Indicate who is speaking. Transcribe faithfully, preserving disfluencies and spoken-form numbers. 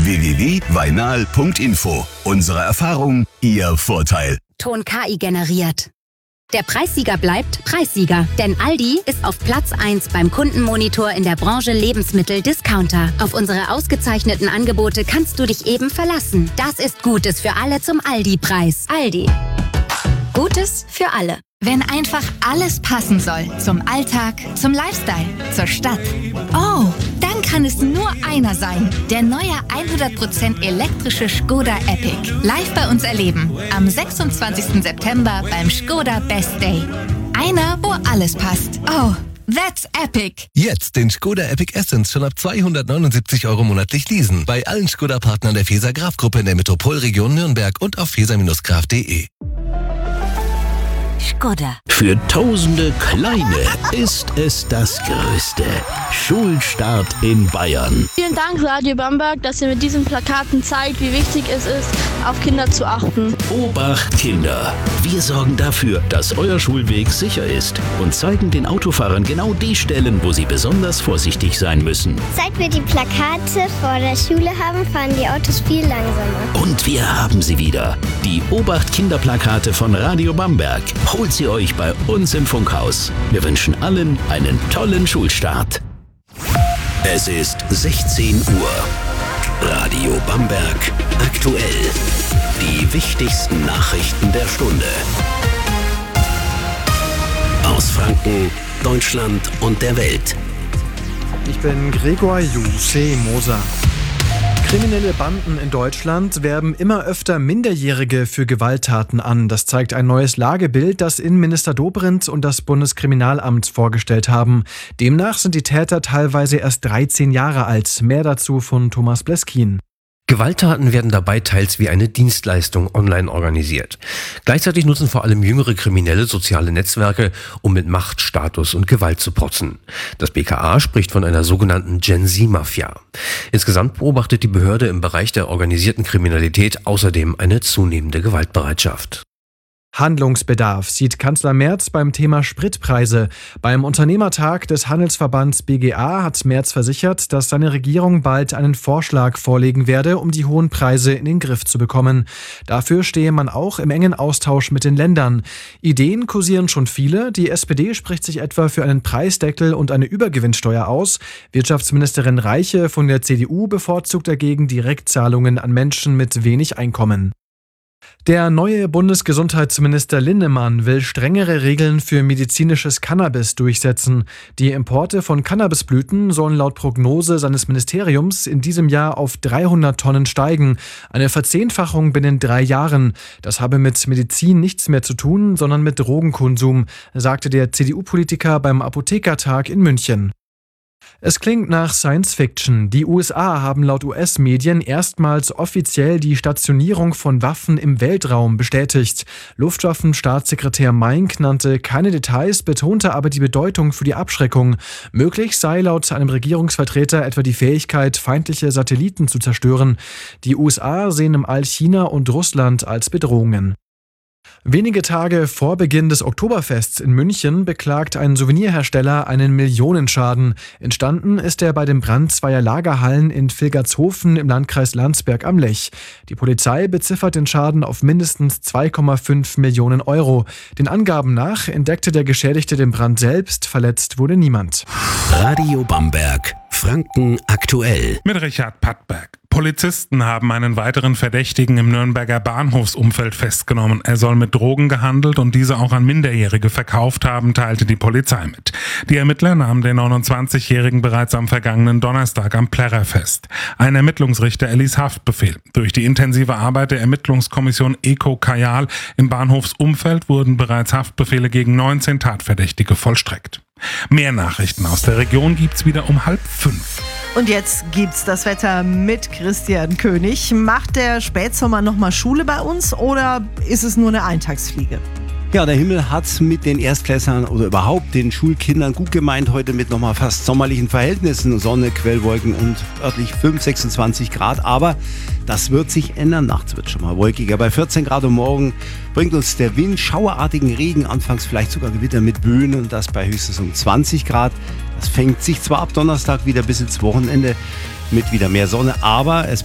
Speaker 1: w w w punkt weinal punkt info. Unsere Erfahrung, Ihr Vorteil.
Speaker 2: Ton K I generiert. Der Preissieger bleibt Preissieger, denn Aldi ist auf Platz eins beim Kundenmonitor in der Branche Lebensmittel-Discounter. Auf unsere ausgezeichneten Angebote kannst du dich eben verlassen. Das ist Gutes für alle zum Aldi-Preis. Aldi. Gutes für alle.
Speaker 3: Wenn einfach alles passen soll. Zum Alltag, zum Lifestyle, zur Stadt. Oh, dann kann es nur einer sein. Der neue hundert Prozent elektrische Skoda Epic. Live bei uns erleben. Am sechsundzwanzigsten September beim Skoda Best Day. Einer, wo alles passt. Oh, that's epic.
Speaker 4: Jetzt den Skoda Epic Essence schon ab zweihundertneunundsiebzig Euro monatlich leasen. Bei allen Skoda-Partnern der Feser Graf Gruppe in der Metropolregion Nürnberg und auf feser Graf punkt de.
Speaker 2: Skoda.
Speaker 5: Für tausende Kleine ist es das Größte. Schulstart in Bayern.
Speaker 6: Vielen Dank, Radio Bamberg, dass ihr mit diesen Plakaten zeigt, wie wichtig es ist, auf Kinder zu achten.
Speaker 5: Obacht Kinder. Wir sorgen dafür, dass euer Schulweg sicher ist und zeigen den Autofahrern genau die Stellen, wo sie besonders vorsichtig sein müssen.
Speaker 7: Seit wir die Plakate vor der Schule haben, fahren die Autos viel langsamer.
Speaker 5: Und wir haben sie wieder. Die Obacht Kinder Plakate von Radio Bamberg. Holt sie euch bei uns im Funkhaus. Wir wünschen allen einen tollen Schulstart. Es ist sechzehn Uhr. Radio Bamberg aktuell. Die wichtigsten Nachrichten der Stunde. Aus Franken, Deutschland und der Welt.
Speaker 8: Ich bin Gregor Juseh-Moser. Kriminelle Banden in Deutschland werben immer öfter Minderjährige für Gewalttaten an. Das zeigt ein neues Lagebild, das Innenminister Dobrindt und das Bundeskriminalamt vorgestellt haben. Demnach sind die Täter teilweise erst dreizehn Jahre alt. Mehr dazu von Thomas Bleskin.
Speaker 9: Gewalttaten werden dabei teils wie eine Dienstleistung online organisiert. Gleichzeitig nutzen vor allem jüngere Kriminelle soziale Netzwerke, um mit Macht, Status und Gewalt zu protzen. Das B K A spricht von einer sogenannten Gen-Z-Mafia. Insgesamt beobachtet die Behörde im Bereich der organisierten Kriminalität außerdem eine zunehmende Gewaltbereitschaft.
Speaker 8: Handlungsbedarf sieht Kanzler Merz beim Thema Spritpreise. Beim Unternehmertag des Handelsverbands B G A hat Merz versichert, dass seine Regierung bald einen Vorschlag vorlegen werde, um die hohen Preise in den Griff zu bekommen. Dafür stehe man auch im engen Austausch mit den Ländern. Ideen kursieren schon viele. Die S P D spricht sich etwa für einen Preisdeckel und eine Übergewinnsteuer aus. Wirtschaftsministerin Reiche von der C D U bevorzugt dagegen Direktzahlungen an Menschen mit wenig Einkommen. Der neue Bundesgesundheitsminister Linnemann will strengere Regeln für medizinisches Cannabis durchsetzen. Die Importe von Cannabisblüten sollen laut Prognose seines Ministeriums in diesem Jahr auf dreihundert Tonnen steigen. Eine Verzehnfachung binnen drei Jahren. Das habe mit Medizin nichts mehr zu tun, sondern mit Drogenkonsum, sagte der C D U-Politiker beim Apothekertag in München. Es klingt nach Science Fiction. Die U S A haben laut U S-Medien erstmals offiziell die Stationierung von Waffen im Weltraum bestätigt. Luftwaffenstaatssekretär Meink nannte keine Details, betonte aber die Bedeutung für die Abschreckung. Möglich sei laut einem Regierungsvertreter etwa die Fähigkeit, feindliche Satelliten zu zerstören. Die U S A sehen im All China und Russland als Bedrohungen. Wenige Tage vor Beginn des Oktoberfests in München beklagt ein Souvenirhersteller einen Millionenschaden. Entstanden ist er bei dem Brand zweier Lagerhallen in Vilgertshofen im Landkreis Landsberg am Lech. Die Polizei beziffert den Schaden auf mindestens zwei Komma fünf Millionen Euro. Den Angaben nach entdeckte der Geschädigte den Brand selbst, verletzt wurde niemand.
Speaker 5: Radio Bamberg, Franken aktuell.
Speaker 10: Mit Richard Pattberg. Polizisten haben einen weiteren Verdächtigen im Nürnberger Bahnhofsumfeld festgenommen. Er soll mit Drogen gehandelt und diese auch an Minderjährige verkauft haben, teilte die Polizei mit. Die Ermittler nahmen den neunundzwanzigjährigen bereits am vergangenen Donnerstag am Plärrer fest. Ein Ermittlungsrichter erließ Haftbefehl. Durch die intensive Arbeit der Ermittlungskommission Eco Kajal im Bahnhofsumfeld wurden bereits Haftbefehle gegen neunzehn Tatverdächtige vollstreckt. Mehr Nachrichten aus der Region gibt's wieder um halb fünf.
Speaker 11: Und jetzt gibt's das Wetter mit Christian König. Macht der Spätsommer nochmal Schule bei uns oder ist es nur eine Eintagsfliege?
Speaker 12: Ja, der Himmel hat mit den Erstklässlern oder überhaupt den Schulkindern gut gemeint. Heute mit nochmal fast sommerlichen Verhältnissen. Sonne, Quellwolken und örtlich fünf, sechsundzwanzig Grad. Aber das wird sich ändern. Nachts wird schon mal wolkiger. Bei vierzehn Grad und morgen bringt uns der Wind schauerartigen Regen. Anfangs vielleicht sogar Gewitter mit Böen und das bei höchstens um zwanzig Grad. Das fängt sich zwar ab Donnerstag wieder bis ins Wochenende mit wieder mehr Sonne, aber es